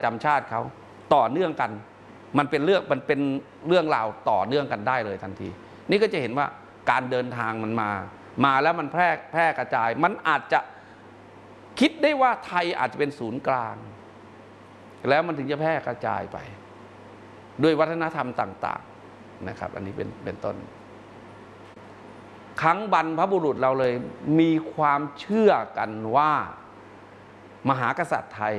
จำชาติเขาต่อเนื่องกันมันเป็นเรื่องราวต่อเนื่องกันได้เลยทันทีนี่ก็จะเห็นว่าการเดินทางมันมาแล้วมันแพร่กระจายมันอาจจะคิดได้ว่าไทยอาจจะเป็นศูนย์กลางแล้วมันถึงจะแพร่กระจายไปด้วยวัฒนธรรมต่างๆนะครับอันนี้เป็นต้นครั้งบรรพบุรุษเราเลยมีความเชื่อกันว่ามหากษัตริย์ไทย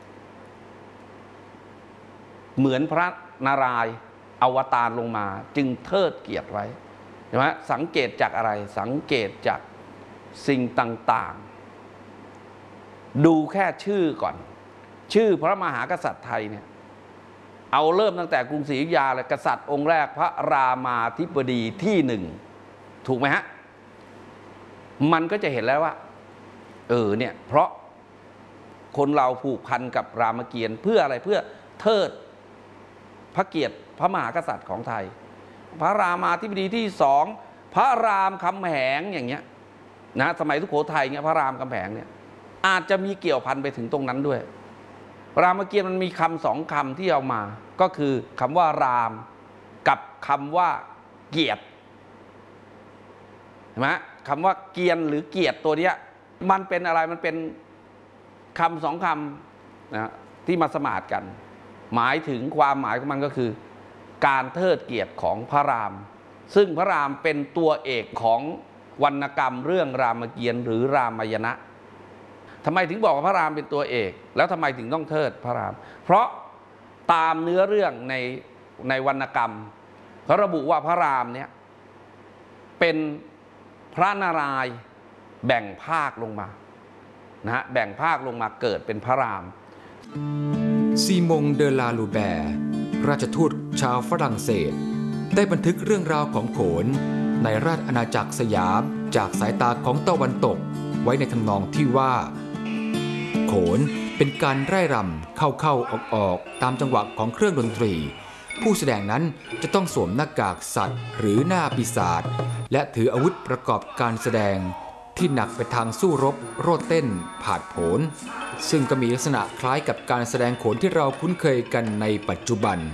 เหมือนพระนารายณ์อวตารลงมาจึงเทิดเกียรติไว้ใช่ไหมสังเกตจากอะไรสังเกตจากสิ่งต่างๆดูแค่ชื่อก่อนชื่อพระมหากษัตริย์ไทยเนี่ยเอาเริ่มตั้งแต่กรุงศรีอยุธยาเลยกษัตริย์องค์แรกพระรามาธิบดีที่หนึ่งถูกไหมฮะมันก็จะเห็นแล้วว่าเนี่ยเพราะคนเราผูกพันกับรามเกียรติ์เพื่ออะไรเพื่อเทิดพระเกียรติพระมหากษัตริย์ของไทยพระรามาธิบดีที่สองพระรามคำแหงอย่างเงี้ยนะสมัยสุโขทัยเงี้ยพระรามคำแหงเนี่ยอาจจะมีเกี่ยวพันไปถึงตรงนั้นด้วยรามเกียรติ์มันมีคำสองคำที่เอามาก็คือคำว่ารามกับคำว่าเกียรติเห็นไหมคำว่าเกียรติหรือเกียรติตัวเนี้ยมันเป็นอะไรมันเป็นคำสองคำนะที่มาสมานกันหมายถึงความหมายของมันก็คือการเทิดเกียรติของพระรามซึ่งพระรามเป็นตัวเอกของวรรณกรรมเรื่องรามเกียรติ์หรือรามายณะทำไมถึงบอกว่าพระรามเป็นตัวเอกแล้วทำไมถึงต้องเทิดพระรามเพราะตามเนื้อเรื่องในวรรณกรรมเขาระบุว่าพระรามเนี่ยเป็นพระนารายณ์แบ่งภาคลงมานะฮะแบ่งภาคลงมาเกิดเป็นพระรามซีมงเดอลาลูแบร์ราชทูตชาวฝรั่งเศสได้บันทึกเรื่องราวของโขนในราชอาณาจักรสยามจากสายตาของตะวันตกไว้ในทำนองที่ว่าโขนเป็นการไร่รำเข้าออกตามจังหวะของเครื่องดนตรีผู้แสดงนั้นจะต้องสวมหน้ากากสัตว์หรือหน้าปีศาจและถืออาวุธประกอบการแสดงที่หนักไปทางสู้รบโรดเต้นผาดโผนซึ่งก็มีลักษณะคล้ายกับการแสดงโขนที่เราคุ้นเคยกันในปัจจุบัน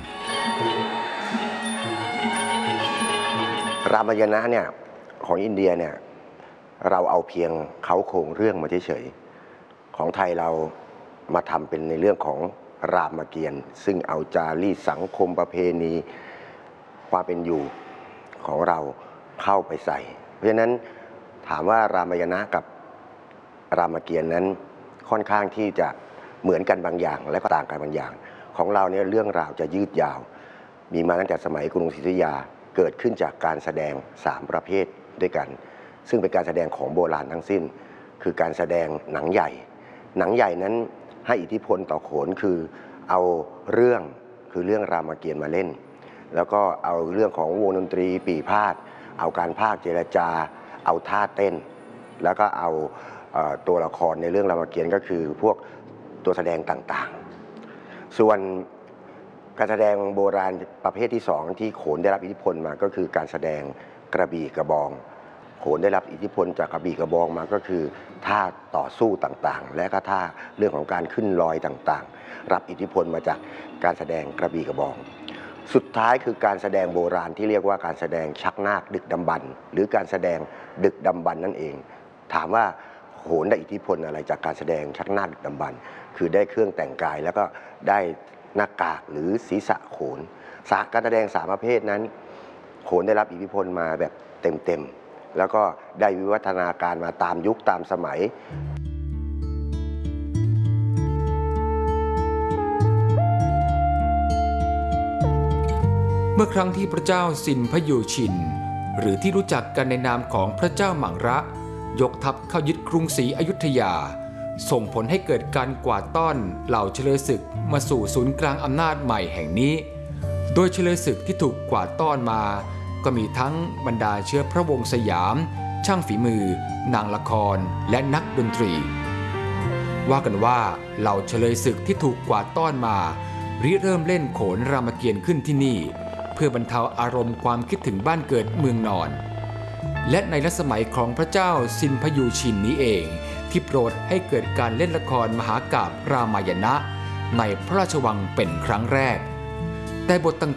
รามายณะเนี่ยของอินเดียเนี่ยเราเอาเพียงเขาโครงเรื่องมาเฉยๆของไทยเรามาทำเป็นในเรื่องของรามเกียรติ์ซึ่งเอาจารีตสังคมประเพณีความเป็นอยู่ของเราเข้าไปใส่เพราะฉะนั้นถามว่ารามายณะกับรามเกียรติ์นั้นค่อนข้างที่จะเหมือนกันบางอย่างและก็ต่างกันบางอย่างของเราเนี่ยเรื่องราวจะยืดยาวมีมาตั้งแต่สมัยกรุงศรีอยุธยาเกิดขึ้นจากการแสดง3ประเภทด้วยกันซึ่งเป็นการแสดงของโบราณทั้งสิ้นคือการแสดงหนังใหญ่นั้นให้อิทธิพลต่อโขนคือเอาเรื่องคือเรื่องรามเกียรติ์มาเล่นแล้วก็เอาเรื่องของวงดนตรีปี่พาทย์เอาการพากย์เจรจาเอาท่าเต้นแล้วก็เอาตัวละครในเรื่องรามเกียรติ์ก็คือพวกตัวแสดงต่างๆส่วนการแสดงโบราณประเภทที่2ที่โขนได้รับอิทธิพลมาก็คือการแสดงกระบี่กระบองโขนได้รับอิทธิพลจากกระบี่กระบองมาก็คือท่าต่อสู้ต่างๆและก็ท่าเรื่องของการขึ้นลอยต่างๆรับอิทธิพลมาจากการแสดงกระบี่กระบองสุดท้ายคือการแสดงโบราณที่เรียกว่าการแสดงชักนาคดึกดำบรรพ์หรือการแสดงดึกดำบรรพ์นั่นเองถามว่าโขนได้อิทธิพลอะไรจากการแสดงชักนาคดึกดำบรรพ์คือได้เครื่องแต่งกายแล้วก็ได้หน้ากากหรือศีรษะโขนการแสดง3ประเภทนั้นโขนได้รับอิทธิพลมาแบบเต็มๆแล้วก็ได้วิวัฒนาการมาตามยุคตามสมัยเมื่อครั้งที่พระเจ้าสินพยูชินหรือที่รู้จักกันในนามของพระเจ้าหมั่งระยกทัพเข้ายึดกรุงศรีอยุธยาส่งผลให้เกิดการกวาดต้อนเหล่าเฉลยศึกมาสู่ศูนย์กลางอำนาจใหม่แห่งนี้โดยเฉลยศึกที่ถูกกวาดต้อนมาก็มีทั้งบรรดาเชื้อพระวงศ์สยามช่างฝีมือนางละครและนักดนตรีว่ากันว่าเหล่าเฉลยศึกที่ถูกกวาดต้อนมาริเริ่มเล่นโขนรามเกียรติ์ขึ้นที่นี่เพื่อบรรเทาอารมณ์ความคิดถึงบ้านเกิดเมืองนอนและในรัชสมัยของพระเจ้าสินพยูชินนี้เองที่โปรดให้เกิดการเล่นละครมหากาพย์รามายณะในพระราชวังเป็นครั้งแรก แต่บท